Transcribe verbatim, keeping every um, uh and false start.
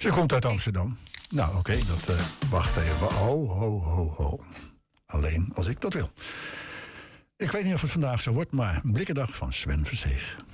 Ze komt uit Amsterdam. Nou, oké, okay, dat uh, wacht even. Ho, ho, ho, ho. Alleen als ik dat wil. Ik weet niet of het vandaag zo wordt, maar een blikkendag van Sven Versteeg.